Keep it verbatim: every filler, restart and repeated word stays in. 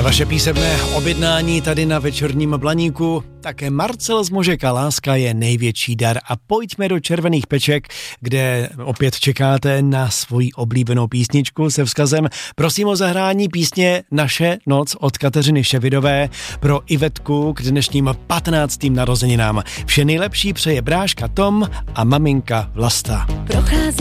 vaše písemné objednání tady na Večerním Blaníku. Také Marcel z Možeka, Láska je největší dar. A pojďme do Červených Peček, kde opět čekáte na svoji oblíbenou písničku se vzkazem. Prosím o zahrání písně Naše noc od Kateřiny Ševidové pro Ivetku k dnešním patnáctým narozeninám. Vše nejlepší přeje bráška Tom a maminka Vlasta. Prochází